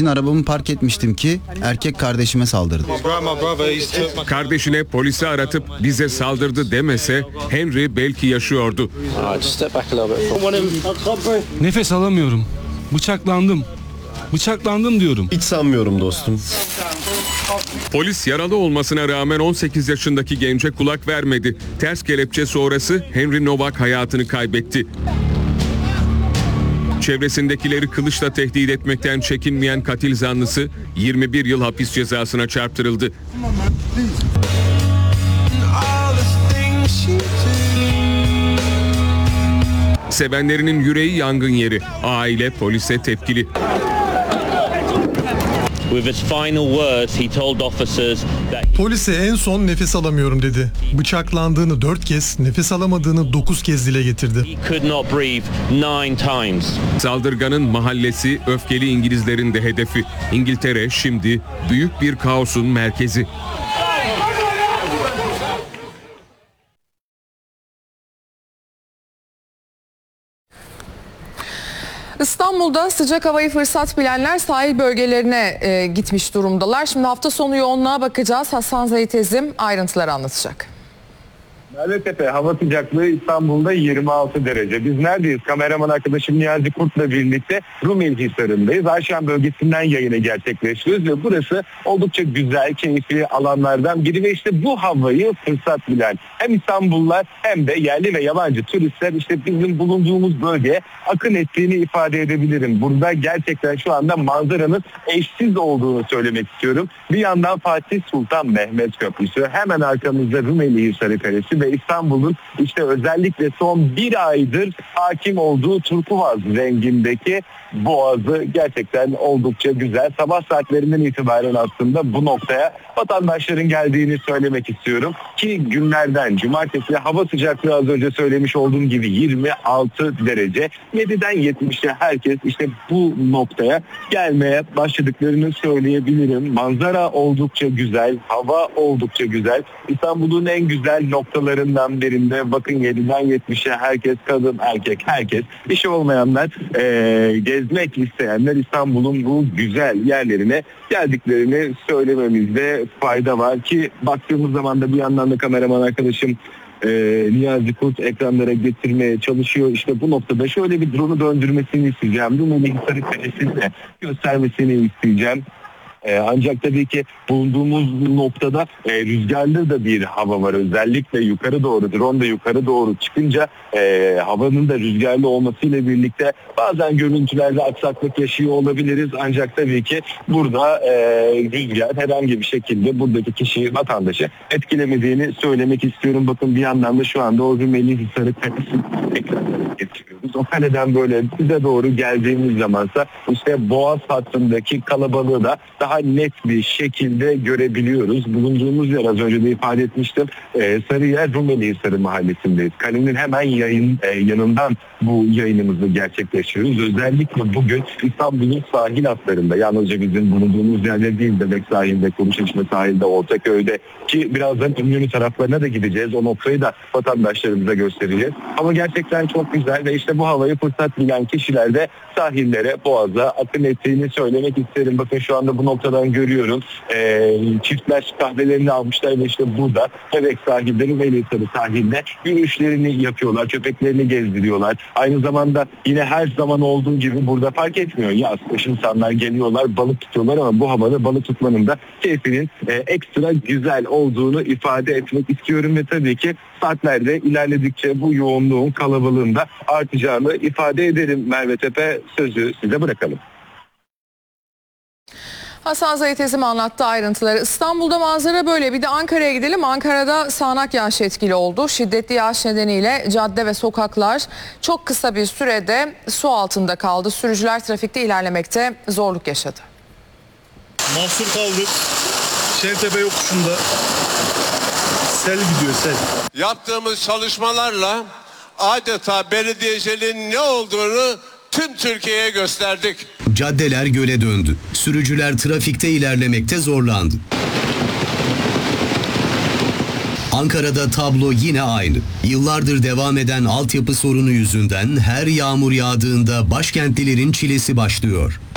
için arabamı park etmiştim ki erkek kardeşime saldırdı. Kardeşine polisi aratıp bize saldırdı demese Henry belki yaşıyordu. Nefes alamıyorum. Bıçaklandım. Bıçaklandım diyorum. Hiç sanmıyorum dostum. Polis yaralı olmasına rağmen 18 yaşındaki gence kulak vermedi. Ters kelepçe sonrası Henry Novak hayatını kaybetti. Çevresindekileri kılıçla tehdit etmekten çekinmeyen katil zanlısı 21 yıl hapis cezasına çarptırıldı. Sevenlerinin yüreği yangın yeri. Aile polise tepkili. Polise en son nefes alamıyorum dedi. Bıçaklandığını 4 kez, nefes alamadığını 9 kez dile getirdi. Saldırganın mahallesi öfkeli İngilizlerin de hedefi. İngiltere şimdi büyük bir kaosun merkezi. İstanbul'da sıcak havayı fırsat bilenler sahil bölgelerine gitmiş durumdalar. Şimdi hafta sonu yoğunluğa bakacağız. Hasan Zeytezim ayrıntıları anlatacak. Mervetepe hava sıcaklığı İstanbul'da 26 derece. Biz neredeyiz? Kameraman arkadaşım Niyazi Kurt'la birlikte Rumeli Hisarı'ndayız. Ayşen bölgesinden yayını gerçekleştiriyoruz ve burası oldukça güzel, keyifli alanlardan biri ve işte bu havayı fırsat bilen hem İstanbullular hem de yerli ve yabancı turistler işte bizim bulunduğumuz bölgeye akın ettiğini ifade edebilirim. Burada gerçekten şu anda manzaranın eşsiz olduğunu söylemek istiyorum. Bir yandan Fatih Sultan Mehmet Köprüsü, hemen arkamızda Rumeli Hisarı Kalesi ve İstanbul'un işte özellikle son bir aydır hakim olduğu turkuaz rengindeki boğazı gerçekten oldukça güzel. Sabah saatlerinden itibaren aslında bu noktaya vatandaşların geldiğini söylemek istiyorum. Ki günlerden cumartesi hava sıcaklığı az önce söylemiş olduğum gibi 26 derece. 7'den 70'e herkes işte bu noktaya gelmeye başladıklarını söyleyebilirim. Manzara oldukça güzel, hava oldukça güzel. İstanbul'un en güzel noktalarından birinde bakın 7'den 70'e herkes, kadın erkek herkes. İşi olmayanlar gezmek isteyenler İstanbul'un bu güzel yerlerine geldiklerini söylememizde fayda var ki baktığımız zaman da bir yandan da kameraman arkadaşım Niyazi Kurt ekranlara getirmeye çalışıyor. İşte bu noktada şöyle bir drone'u döndürmesini isteyeceğim. Rumeli Hisarı Kalesi'ni de göstermesini isteyeceğim. Ancak tabii ki bulunduğumuz noktada rüzgarlı da bir hava var. Özellikle yukarı doğru, drone da yukarı doğru çıkınca havanın da rüzgarlı olmasıyla birlikte bazen görüntülerde aksaklık yaşıyor olabiliriz. Ancak tabii ki burada rüzgar herhangi bir şekilde buradaki kişiyi, vatandaşı etkilemediğini söylemek istiyorum. Bakın bir yandan da şu anda o Rumeli Hisarı Kalesi'ni ekranlara getiriyoruz. O kaleden böyle bize doğru geldiğimiz zamansa işte Boğaz hattındaki kalabalığı da daha net bir şekilde görebiliyoruz. Bulunduğumuz yer az önce de ifade etmiştim. Sarıyer Rumeli Hisarı mahallesindeyiz. Kalenin hemen yanından bu yayınımızı gerçekleştiriyoruz. Özellikle bugün İstanbul'un sahil hatlarında, yalnızca bizim bulunduğumuz yerde değil, Bebek sahilde, Kuruçeşme sahilde, Ortaköy'de ki birazdan Ünlü taraflarına da gideceğiz. O noktayı da vatandaşlarımıza göstereceğiz. Ama gerçekten çok güzel ve işte bu havayı fırsat bilen kişiler de sahillere, boğaza akın ettiğini söylemek isterim. Bakın şu anda bu noktadan görüyorum. Çiftler kahvelerini almışlar ve işte burada Bebek sahilde, Rumeli Hisarı sahilde yürüyüşlerini yapıyorlar, köpeklerini gezdiriyorlar. Aynı zamanda yine her zaman olduğu gibi burada fark etmiyor. Yaz, kış insanlar geliyorlar, balık tutuyorlar ama bu havada balık tutmanın da keyfinin ekstra güzel olduğunu ifade etmek istiyorum ve tabii ki saatlerde ilerledikçe bu yoğunluğun, kalabalığın da artacağını ifade ederim. Mervetepe, sözü size bırakalım. Hasan Zeytezim anlattı ayrıntıları. İstanbul'da manzara böyle. Bir de Ankara'ya gidelim. Ankara'da sağanak yağış etkili oldu. Şiddetli yağış nedeniyle cadde ve sokaklar çok kısa bir sürede su altında kaldı. Sürücüler trafikte ilerlemekte zorluk yaşadı. Mahsur kaldık. Şentepe yokuşunda. Sel gidiyor, sel. Yaptığımız çalışmalarla adeta belediyeciliğin ne olduğunu tüm Türkiye'ye gösterdik. Caddeler göle döndü. Sürücüler trafikte ilerlemekte zorlandı. Ankara'da tablo yine aynı. Yıllardır devam eden altyapı sorunu yüzünden her yağmur yağdığında başkentlilerin çilesi başlıyor.